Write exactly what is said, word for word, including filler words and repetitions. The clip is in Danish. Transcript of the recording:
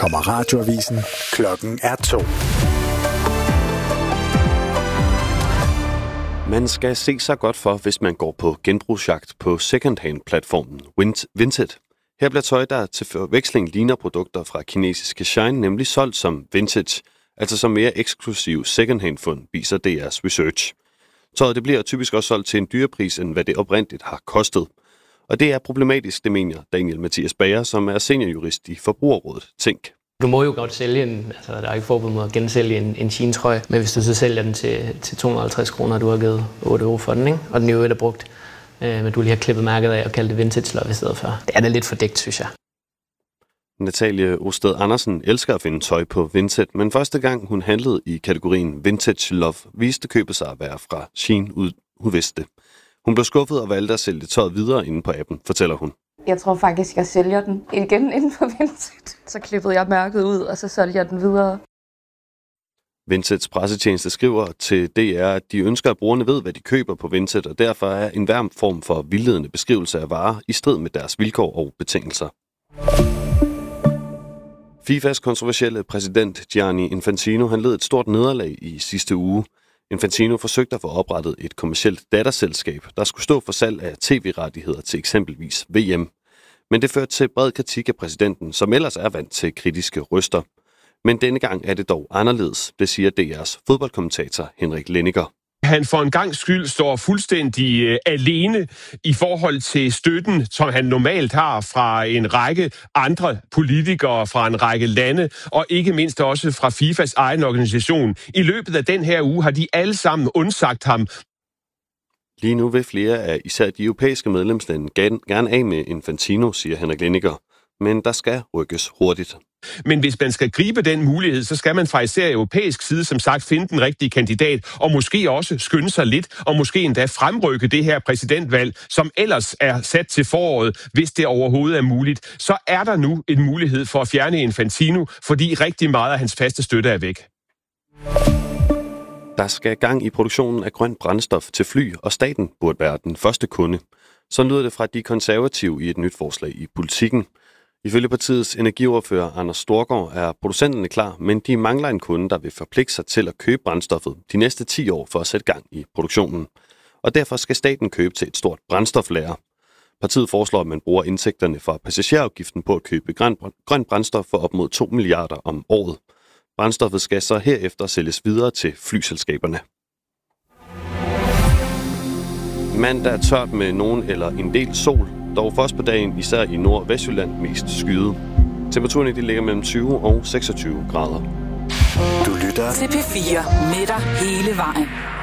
kommer radioavisen. Klokken er to. Man skal se sig godt for, hvis man går på genbrugsjagt på secondhand-platformen Vinted. Her bliver tøj, der til forveksling ligner produkter fra kinesiske Shine, nemlig solgt som vintage, altså som mere eksklusiv secondhand-fund, viser D R's research. Tøjet det bliver typisk også solgt til en dyrere pris, end hvad det oprindeligt har kostet. Og det er problematisk, det mener Daniel Mathias Bager, som er seniorjurist i Forbrugerrådet Tænk. Du må jo godt sælge en, altså der er ikke forbud mod at gensælge en, en jeantrøje, men hvis du så sælger den til, til to hundrede og halvtreds kroner, du har givet otte euro for den, ikke? Og den jo er brugt, øh, men du lige har klippet mærket af og kaldt det vintage love i stedet for. Det er da lidt fordækt, synes jeg. Natalie Osted Andersen elsker at finde tøj på Vinted, men første gang hun handlede i kategorien Vintage Love, viste købet sig at være fra Shein Udviste. Hun blev skuffet og valgte at sælge tøjet videre inde på appen, fortæller hun. Jeg tror faktisk, jeg sælger den igen inden for Vinted. Så klippede jeg mærket ud, og så solgte jeg den videre. Vinteds pressetjeneste skriver til D R, at de ønsker, at brugerne ved, hvad de køber på Vinted, og derfor er enhver form for vildledende beskrivelse af varer i strid med deres vilkår og betingelser. FIFAs kontroversielle præsident Gianni Infantino han led et stort nederlag i sidste uge. Infantino forsøgte at få oprettet et kommercielt datterselskab, der skulle stå for salg af tv-rettigheder til eksempelvis V M. Men det førte til bred kritik af præsidenten, som ellers er vant til kritiske røster. Men denne gang er det dog anderledes, det siger D R's fodboldkommentator Henrik Lenniger. Han for en gangs skyld står fuldstændig øh, alene i forhold til støtten, som han normalt har fra en række andre politikere fra en række lande, og ikke mindst også fra FIFAs egen organisation. I løbet af den her uge har de alle sammen undsagt ham. Lige nu vil flere af især de europæiske medlemslande gerne af med Infantino, siger Henrik Lenniger. Men der skal rykkes hurtigt. Men hvis man skal gribe den mulighed, så skal man fra især europæisk side, som sagt, finde den rigtige kandidat, og måske også skynde sig lidt, og måske endda fremrykke det her præsidentvalg, som ellers er sat til foråret, hvis det overhovedet er muligt. Så er der nu en mulighed for at fjerne Infantino, fordi rigtig meget af hans faste støtte er væk. Der skal gang i produktionen af grønt brændstof til fly, og staten burde være den første kunde. Så lyder det fra de konservative i et nyt forslag i Politikken. Ifølge partiets energiordfører Anders Storgård er producenterne klar, men de mangler en kunde, der vil forpligte sig til at købe brændstoffet de næste ti år for at sætte gang i produktionen. Og derfor skal staten købe til et stort brændstoflager. Partiet foreslår, at man bruger indtægterne fra passagerafgiften på at købe grønt brændstof for op mod to milliarder om året. Brændstoffet skal så herefter sælges videre til flyselskaberne. Mandag er tørt med nogen eller en del sol, dog først på dagen især i Nord- og Vestjylland mest skyet. Temperaturen de ligger mellem tyve og seksogtyve grader. Du lytter til P fire med dig hele vejen.